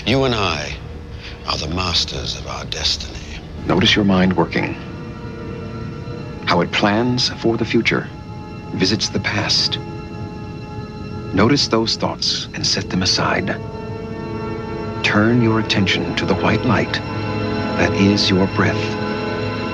You and I are the masters of our destiny. Notice your mind working. How it plans for the future, visits the past. Notice those thoughts and set them aside. Turn your attention to the white light that is your breath.